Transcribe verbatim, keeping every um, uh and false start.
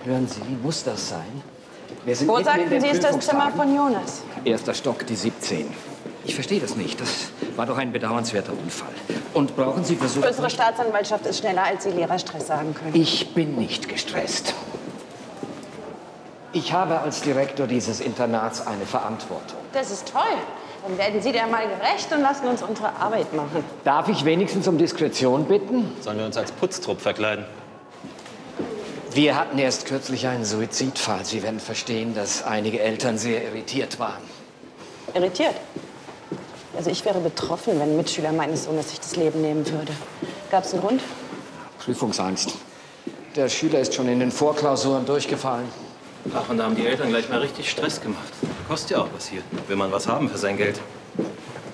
Hören Sie, muss das sein? Wir sind Wo mitten in sagten den Sie, ist das Zimmer Prüfungstagen. von Jonas? Erster Stock, die siebzehn. Ich verstehe das nicht. Das war doch ein bedauernswerter Unfall. Und brauchen Sie Versuch... Unsere Staatsanwaltschaft ist schneller, als Sie Lehrerstress sagen können. Ich bin nicht gestresst. Ich habe als Direktor dieses Internats eine Verantwortung. Das ist toll. Dann werden Sie der mal gerecht und lassen uns unsere Arbeit machen. Darf ich wenigstens um Diskretion bitten? Sollen wir uns als Putztrupp verkleiden? Wir hatten erst kürzlich einen Suizidfall. Sie werden verstehen, dass einige Eltern sehr irritiert waren. Irritiert? Also ich wäre betroffen, wenn ein Mitschüler meines Sohnes sich das Leben nehmen würde. Gab es einen Grund? Prüfungsangst. Der Schüler ist schon in den Vorklausuren durchgefallen. Ach, und da haben die Eltern gleich mal richtig Stress gemacht. Kostet ja auch was hier. Will man was haben für sein Geld.